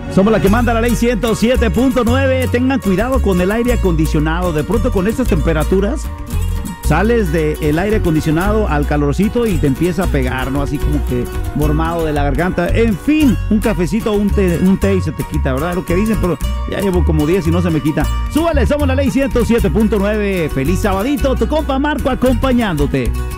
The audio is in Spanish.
Somos la que manda la ley 107.9. Tengan cuidado con el aire acondicionado. De pronto con estas temperaturas sales del aire acondicionado al calorcito y te empieza a pegar, ¿no? Así como que mormado de la garganta. En fin, un cafecito o un té y se te quita, ¿verdad? Lo que dicen, pero ya llevo como 10 y no se me quita. Súbale, somos la ley 107.9. Feliz sabadito, tu compa Marco acompañándote.